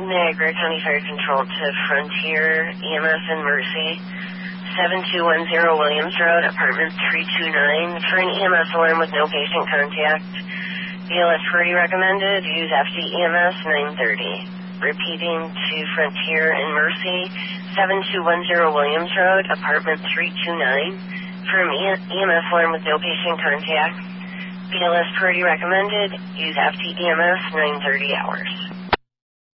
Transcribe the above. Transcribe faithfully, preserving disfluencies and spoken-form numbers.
Niagara County Fire Control to Frontier E M S in Mercy, seven two one zero Williams Road, apartment three two nine, for an E M S alarm with no patient contact. B L S priority recommended, use F D E M S nine thirty. Repeating to Frontier in Mercy, seven two one zero Williams Road, apartment three two nine, for an E M S alarm with no patient contact. B L S priority recommended, use F D E M S nine thirty hours.